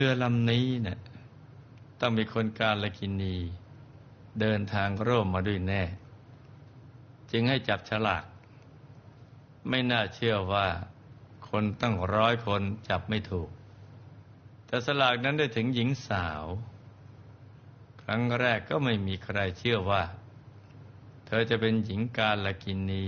รือลำนี้เนี่ยต้องมีคนกาลกิณีเดินทางร่วมมาด้วยแน่จึงให้จับฉลากไม่น่าเชื่อว่าคนตั้ง100 คนจับไม่ถูกแต่สลากนั้นได้ถึงหญิงสาวครั้งแรกก็ไม่มีใครเชื่อว่าเธอจะเป็นหญิงกาลกิณี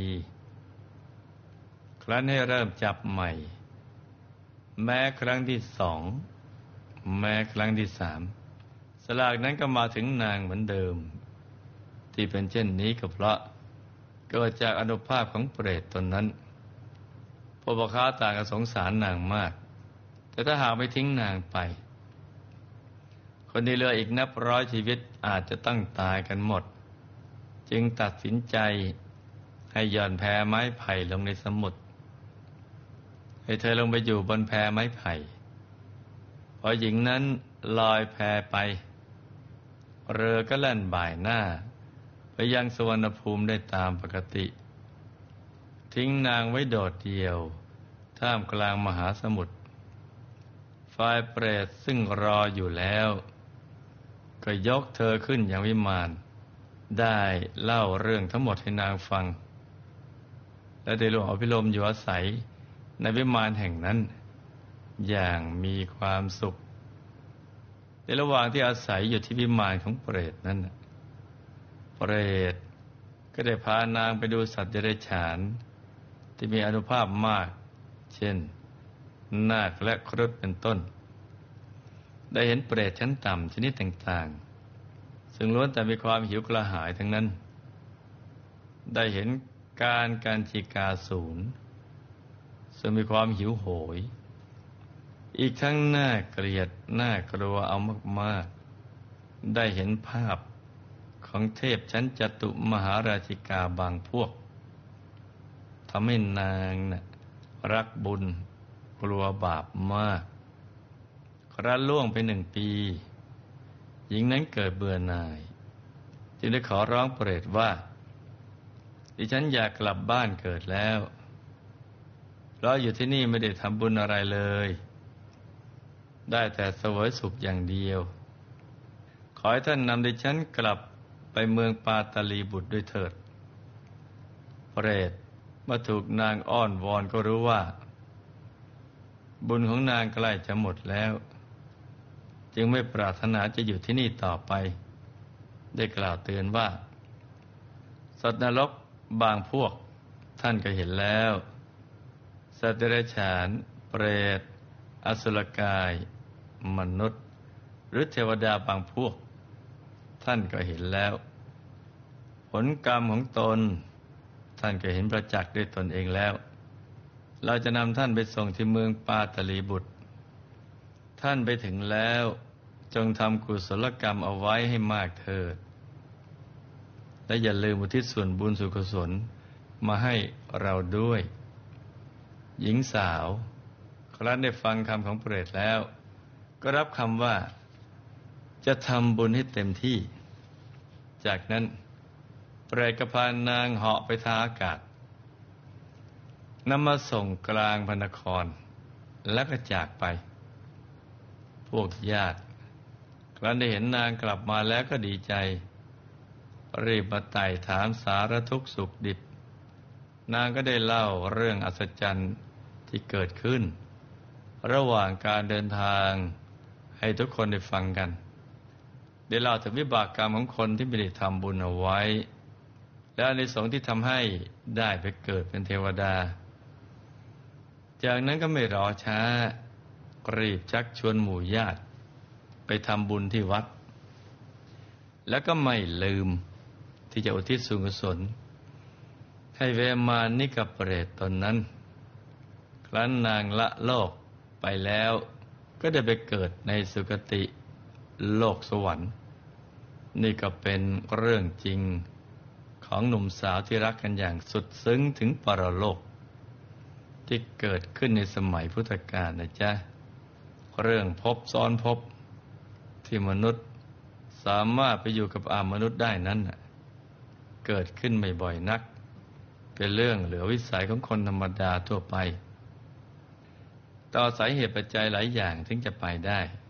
ครั้นให้เริ่มจับใหม่แม้ครั้งที่2แม้ครั้งที่3สลากนั้นก็มาถึงนางเหมือนเดิมที่เป็นเช่นนี้ก็เพราะเกิดจากอานุภาพของเปรตตนนั้นพวกพ่อค้าต่างก็สงสารนางมากแต่ถ้าหากไม่ทิ้งนางไปคนที่เหลืออีกนับร้อยชีวิตอาจจะต้องตายกันหมดจึงตัดสินใจให้หย่อนแพไม้ไผ่ลงในสมุทรให้เธอลงไปอยู่บนแพไม้ไผ่พอหญิงนั้นลอยแพไปเรือก็แล่นบ่ายหน้าไปยังสุวรรณภูมิได้ตามปกติทิ้งนางไว้โดดเดี่ยวท่ามกลางมหาสมุทรฝ่ายเปรตซึ่งรออยู่แล้วก็ยกเธอขึ้นยังวิมานได้เล่าเรื่องทั้งหมดให้นางฟังและได้ร่วมอภิรมย์อยู่อาศัยในวิมานแห่งนั้นอย่างมีความสุขในระหว่างที่อาศัยอยู่ที่วิมานของเปรตนั้นเปรตก็ได้พานางไปดูสัตว์เดรัจฉานที่มีอานุภาพมากเช่นนาคและครุฑเป็นต้นได้เห็นเปรตชั้นต่ำชนิดต่างๆซึ่งล้วนแต่มีความหิวกระหายทั้งนั้นได้เห็นการจิกาสูรซึ่งมีความหิวโหยอีกทั้งน่าเกลียดน่ากลัวเอามากๆได้เห็นภาพของเทพชั้นจตุมหาราชิกาบางพวกทำให้นางรักบุญกลัวบาปมากครั้นล่วงไป1 ปีหญิงนั้นเกิดเบื่อหน่ายจึงได้ขอร้องเปรตว่าดิฉันอยากกลับบ้านเกิดแล้วเพราะอยู่ที่นี่ไม่ได้ทำบุญอะไรเลยได้แต่เสวยสุขอย่างเดียวขอให้ท่านนำดิฉันกลับไปเมืองปาตาลีบุตรด้วยเถิดเปรตเมื่อถูกนางอ้อนวอนก็รู้ว่าบุญของนางใกล้จะหมดแล้วจึงไม่ปรารถนาจะอยู่ที่นี่ต่อไปได้กล่าวเตือนว่าสัตว์นรกบางพวกท่านก็เห็นแล้วสัตว์เดรัจฉานเปรตอสุรกายมนุษย์หรือเทวดาบางพวกท่านก็เห็นแล้วผลกรรมของตนท่านก็เห็นประจักษ์ด้วยตนเองแล้วเราจะนำท่านไปส่งที่เมืองปาตลีบุตรท่านไปถึงแล้วจงทำกุศลกรรมเอาไว้ให้มากเถิดและอย่าลืมอุทิศส่วนบุญส่วนกุศลมาให้เราด้วยหญิงสาวครั้นได้ฟังคำของเปรตแล้วก็รับคำว่าจะทำบุญให้เต็มที่จากนั้นเปรตก็พานางเหาะไปทางอากาศนำมาส่งกลางพระนครแล้วก็จากไปพวกญาติครั้นได้เห็นนางกลับมาแล้วก็ดีใจรีบมาไต่ถามสารทุกข์สุขดิบนางก็ได้เล่าเรื่องอัศจรรย์ที่เกิดขึ้นระหว่างการเดินทางให้ทุกคนได้ฟังกันได้เล่าถึงวิบากกรรมของคนที่ไม่ได้ทำบุญเอาไว้และอานิสงส์ที่ทำให้ได้ไปเกิดเป็นเทวดาจากนั้นก็ไม่รอช้ารีบชักชวนหมู่ญาติไปทำบุญที่วัดแล้วก็ไม่ลืมที่จะอุทิศส่วนกุศลให้เวมานิกเปรตตนนั้นครั้นนางละโลกไปแล้วก็ได้ไปเกิดในสุคติโลกสวรรค์นี่ก็เป็นเรื่องจริงของหนุ่มสาวที่รักกันอย่างสุดซึ้งถึงปรโลกที่เกิดขึ้นในสมัยพุทธกาลนะจ๊ะเรื่องภพซ้อนภพที่มนุษย์สามารถไปอยู่กับมนุษย์ได้นั้นเกิดขึ้นไม่บ่อยนักเป็นเรื่องเหลือวิสัยของคนธรรมดาทั่วไปต่อสาเหตุปัจจัยหลายอย่างถึงจะไปได้